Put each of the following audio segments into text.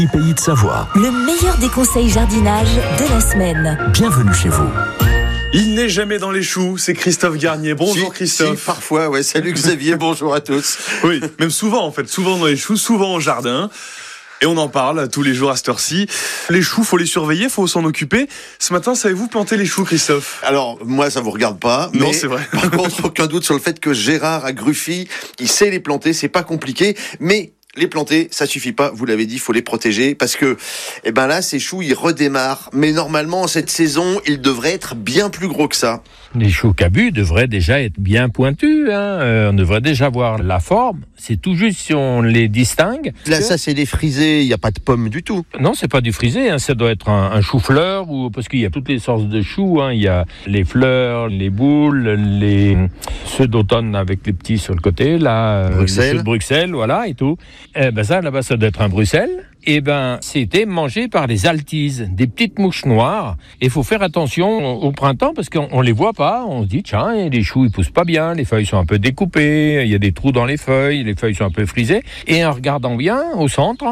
Pays de Savoie. Le meilleur des conseils jardinage de la semaine. Bienvenue chez vous. Il n'est jamais dans les choux, c'est Christophe Garnier. Bonjour Christophe. Si, parfois, ouais. Salut Xavier, bonjour à tous. Oui, même souvent en fait, souvent dans les choux, souvent au jardin. Et on en parle tous les jours à cette heure-ci. Les choux, faut les surveiller, faut s'en occuper. Ce matin, savez-vous planter les choux, Christophe? Alors, moi, ça vous regarde pas. Non, mais c'est vrai. Par contre, aucun doute sur le fait que Gérard à Gruffy, il sait les planter, c'est pas compliqué. Mais les planter, ça suffit pas, vous l'avez dit, il faut les protéger parce que, là, ces choux, ils redémarrent. Mais normalement, cette saison, ils devraient être bien plus gros que ça. Les choux cabus devraient déjà être bien pointus, on devrait déjà voir la forme. C'est tout juste si on les distingue. Là, ça, c'est des frisés, il n'y a pas de pommes du tout. Non, c'est pas du frisé, ça doit être un chou-fleur, parce qu'il y a toutes les sortes de choux, il y a les fleurs, les boules, ceux d'automne avec les petits sur le côté, là, Bruxelles. ceux de Bruxelles, voilà, et tout. Ça, là-bas, ça doit être un Bruxelles. C'était mangé par les altises, des petites mouches noires. Et il faut faire attention au printemps parce qu'on les voit pas. On se dit, tiens, les choux, ils poussent pas bien, les feuilles sont un peu découpées, il y a des trous dans les feuilles sont un peu frisées. Et en regardant bien au centre,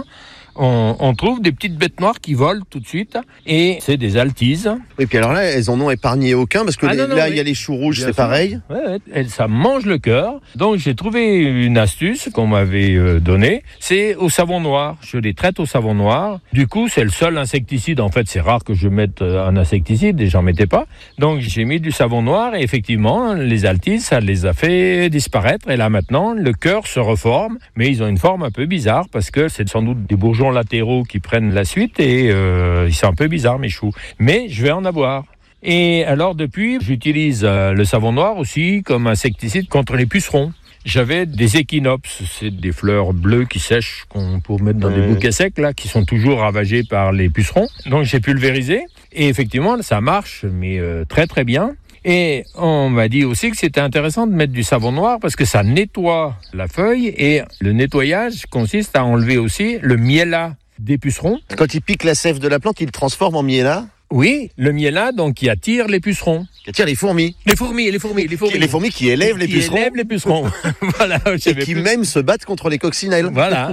on trouve des petites bêtes noires qui volent tout de suite, et c'est des altises. Et puis alors là, elles en ont épargné aucun, parce que il y a les choux rouges, bien c'est sûr. Pareil. Ouais, ça mange le cœur. Donc j'ai trouvé une astuce qu'on m'avait donnée, c'est au savon noir. Je les traite au savon noir. Du coup, c'est le seul insecticide. En fait, c'est rare que je mette un insecticide, et j'en mettais pas. Donc j'ai mis du savon noir, et effectivement, les altises, ça les a fait disparaître. Et là maintenant, le cœur se reforme, mais ils ont une forme un peu bizarre, parce que c'est sans doute des bourgeons latéraux qui prennent la suite, et ils sont un peu bizarres, mes choux. Mais je vais en avoir. Et alors depuis, j'utilise le savon noir aussi comme insecticide contre les pucerons. J'avais des échinopses, c'est des fleurs bleues qui sèchent qu'on peut mettre dans des bouquets secs là, qui sont toujours ravagés par les pucerons. Donc j'ai pulvérisé, et effectivement ça marche, mais très très bien. Et on m'a dit aussi que c'était intéressant de mettre du savon noir parce que ça nettoie la feuille, et le nettoyage consiste à enlever aussi le miellat des pucerons. Quand il pique la sève de la plante, il le transforme en miellat. Oui, le miellat donc qui attire les pucerons. Qui attire les fourmis. Les fourmis. Les fourmis qui élèvent les pucerons. Qui élèvent les pucerons. Voilà. Et qui même se battent contre les coccinelles. Voilà.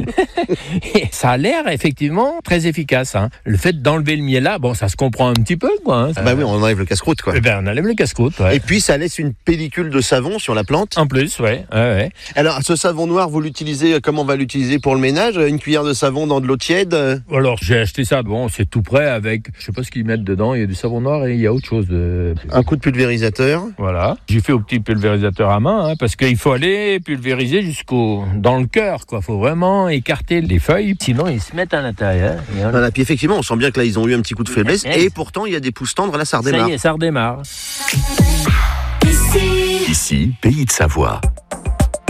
Et ça a l'air effectivement très efficace. Le fait d'enlever le miellat, ça se comprend un petit peu, quoi. Oui, on enlève le casse-croûte, quoi. On enlève le casse-croûte, ouais. Et puis ça laisse une pellicule de savon sur la plante. En plus, ouais. Alors, ce savon noir, vous l'utilisez, comment on va l'utiliser pour le ménage? Une cuillère de savon dans de l'eau tiède? Alors, j'ai acheté ça, c'est tout prêt avec, je sais pas ce qu'ils mettent dedans, il y a du savon noir et il y a autre chose de... Un coup de pulvérisateur. Voilà. J'ai fait au petit pulvérisateur à main, parce qu'il faut aller pulvériser dans le cœur, quoi. Faut vraiment écarter les feuilles, sinon ils se mettent à l'intérieur. Voilà. Puis effectivement, on sent bien que là, ils ont eu un petit coup de faiblesse, et pourtant, il y a des pousses tendres, là, ça redémarre. Ça y est, ça redémarre. Ici, Pays de Savoie.